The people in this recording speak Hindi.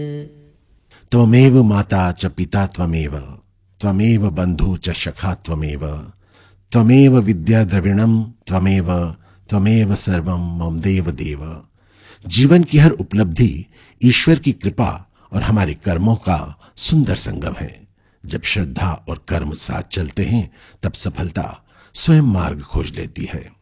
त्वमेव माता च पिता त्वमेव, त्वमेव बंधु च सखा त्वमेव, त्वमेव विद्या द्रविणम त्वमेव, त्वमेव सर्वम मम देव देव। जीवन की हर उपलब्धि ईश्वर की कृपा और हमारे कर्मों का सुंदर संगम है। जब श्रद्धा और कर्म साथ चलते हैं तब सफलता स्वयं मार्ग खोज लेती है।